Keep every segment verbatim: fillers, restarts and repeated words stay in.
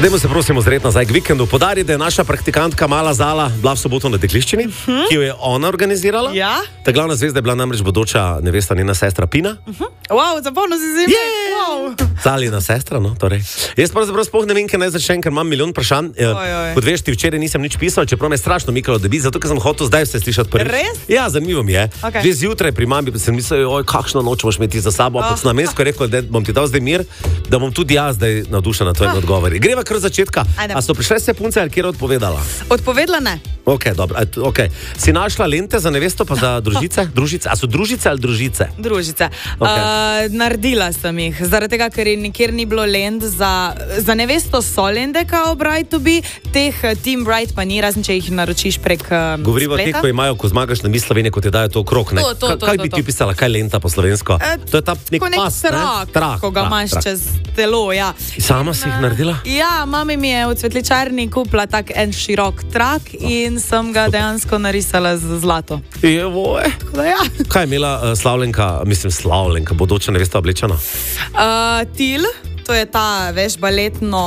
Dajmo se prosim ozreti nazaj k vikendu. Podari, da je naša praktikantka Mala Zala bila v soboto na dekliščini, uh-huh. ki jo je ona organizirala. Ja. Ta glavna zvezda je bila namreč bodoča nevesta, njena sestra Pina. Uh-huh. Wow, zapomnil si zime. Yeah. Wow. Zalina sestra, no, torej. Jaz pravzaprav sploh ne vem, kaj naj začnem, ker imam milijon vprašanj. Kot veš, ti včeraj nisem nič pisal, čeprav me je strašno mikalo, da bi, zato ker sem hotel zdaj vse slišati prvič. Res? Ja, zanimivo mi je. Okay. Že zjutraj pri mami sem mislil, oj, kakšno noč boš imeti za sabo, ampak oh. sem namensko rekel, da bom ti dal zdaj mir, da bom tudi jaz zdaj navdušen na tvojim oh. odgovori. Greva kar od začetka. A so prišle se punce, ali kjer odpovedala? Odpovedala ne. Ok, dobro. Okay. Si našla lente za nevesto pa za družice? Družice? A so družice ali družice? Družice. Okay. Uh, naredila sem jih, zaradi tega, ker nikjer ni bilo lent za, za nevesto so lente kao Bride to be, teh Team Bride pa ni, razen če jih naročiš prek uh, Govoriva spleta. Govoriva teh, ko imajo, ko zmagaš na Miss Slovenije, ko ti dajo to okrog, ne? To, to, to, kaj to, bi to. ti pisala, kaj lenta po slovensko? Uh, to je ta nek, nek pas, trak, ne? Trak, ko ga imaš čez telo, ja. Sama si jih naredila? Ja, mami mi je v cvetličarni kupila tak en širok trak in sem ga dejansko narisala z zlato. Jevoj. Ja. Kaj je imela uh, Slavlenka, mislim Slavlenka, bodoča nevesta oblečena? Uh, til, to je ta, veš, baletno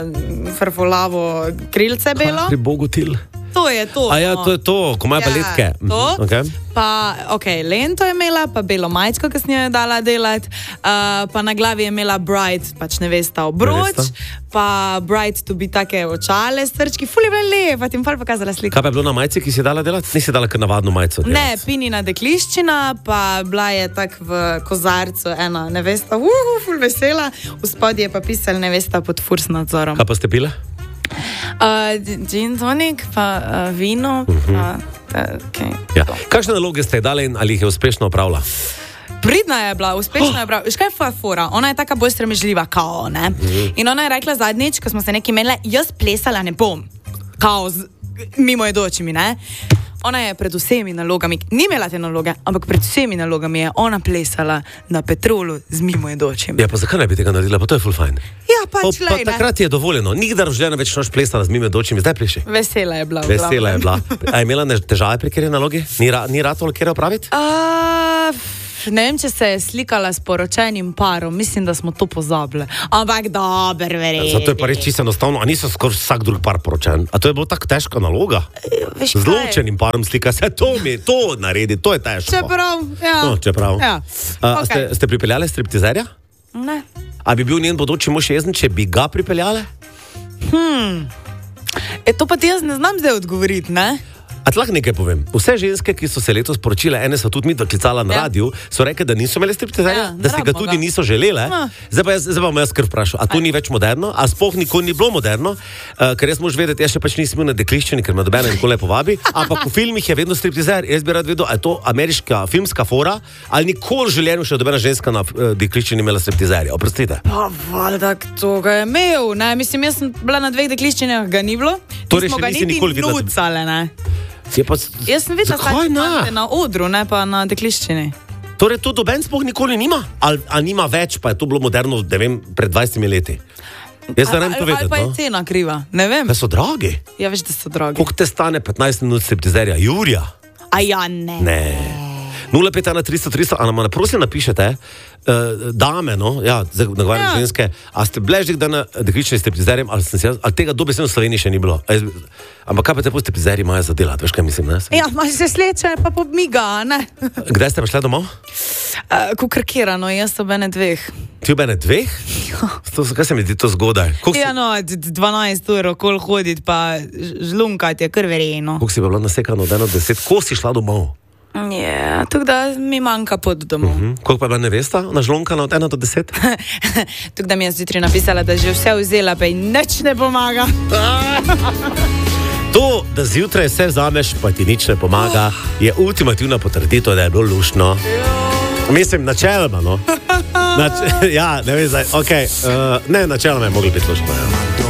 frfolavo krilce belo. Pri Bogu til. To je to. A ja, to je to, ko imajo ja, baletke. To. Okay. Pa, ok, lento je imela, pa belo majčko, ki sem jo dala delati, uh, pa na glavi je imela bride, pač nevesta obroč, pa bride to bi take očale, srčki, ful je bila lepa, ti mi pokazala sliko. Kaj pa je bilo na majci, ki si dala delati? Nisi dala kar navadno majco delati? Ne, Pinina dekliščina, pa bila je tak v kozarcu ena nevesta, uhu, ful vesela, v spodje je pa pisala nevesta pod furs nadzorom. Kaj pa ste pile? Uh, gin tonic, pa uh, vino, uh-huh. pa, uh, okay. Ja. Kakšne naloge ste dali in ali jih je uspešno opravila? Pridna je bila, uspešno je bila. Veš kaj je fora? Ona je taka bolj stremežljiva, kao, ne? Uh-huh. In ona je rekla zadnjič, ko smo se nekaj imeli, jaz plesala ne bom, kao, z, mimo jedočimi, ne? Ona je pred vsemi nalogami, ni imela te naloge, ampak pred vsemi nalogami je ona plesala na Petrolu z mimo jedočim. Ja, pa zakaj ne bi tega naredila? Pa to je full fine. Ja, pač pa, pa takrat je dovoljeno. Nikdar v življenju več noč plesala z mimo jedočim, zdaj pleši. Vesela je bila. Vesela je bila. A je imela težave pri kjeri nalogi? Ni, ra, ni ratolo kjeri opraviti? Uh, ne vem, če se je slikala s poročenim parom, mislim, da smo to pozabili. Ampak dober, verjetno. Zato je pa res čisto enostavno, a niso skoraj vsak drug par poročen. A to je bilo tako težka naloga? Z ločenim parom slika se, to mi to naredi, to je težko. Čeprav, ja. No, čeprav. Ja. A, Okay. ste, ste pripeljali striptizerja? Ne. A bi bil njen bodoči mož jezen, če bi ga pripeljali? Hmm. E, to pa ti jaz ne znam zdaj odgovoriti, ne? A ti lahko nekaj povem. Vse ženske, ki so se letos poročile, ene so tudi mi doklicala na Ja. radiju, so rekli, da niso imeli striptizerja, Ja, da si ga rabimo tudi ga. niso želele. No. Zdaj pa jaz, zdaj pa bom jaz kar vprašal, a to ni več moderno? A sploh nikoli ni bilo moderno? Uh, ker jaz moš vedeti, jaz še pač nisem bil na dekliščini, ker me dobena nikoli ne povabi, ampak v filmih je vedno striptizer. Jaz bi rad vedel, a je to ameriška filmska fora, ali nikoli v življenju še dobena ženska na uh, dekliščini imela striptizerja. Oprostite. Pa valjda, to ga je imel, ne? Mislim, jaz sem bila na dveh dekliščinah, ga ni bilo. Torej Nismo še ga nisi niti nikoli videla, da- nucale, ne? Pa, Jaz sem videla zakaj ne? fante na odru, ne pa na dekliščini. Torej to doben sploh nikoli nima? Ali, ali nima več, pa je to bilo moderno, ne vem, pred dvajsetimi leti? Jaz ne vem Ali povedati, pa je no? cena kriva, ne vem. Da so dragi. Ja, veš, da so dragi. Koliko te stane petnajst minut striptizerja? Jurija? A ja, ne. Ne. nula pet ena tristo tristo, a nam ne prosim napišete, uh, dame, no, ja, nagovarjam Ja. ženske, a ste bležnik dan na deklični striptizerjem, ali, sem si jaz, ali tega dobesedno v Sloveniji še ni bilo. A jaz, ampak kaj pa te po striptizerji imajo za delati, veš kaj mislim, ne? Ja, imaš se sleče, pa pobmiga, ne? Kdaj ste prišli domov? Uh, Kukrkirano, jaz so bene dveh. Ti ob ene dveh? To, kaj se mi zdi to zgodaj? Koliko si, Ja, no, d- d- dvanajst ur okol hoditi, pa ž- žlunkati je kar verjetno. koliko si pa bila nasekana od eno do deset? Ko si šla domov? Ja, tako da mi manjka pot domov. Hm? Koliko pa je bila nevesta nažlonkana od ena do deset? Tako da mi je zjutraj napisala, da je že vse vzela, pa ji nič ne pomaga. To, da zjutraj vse vzameš, pa ti nič ne pomaga, je ultimativna potrditev, da je bilo luštno. Mislim, načeloma, no. Nač ja, ne vem zdaj, ok, uh, ne, načeloma je moglo biti luštno, ja.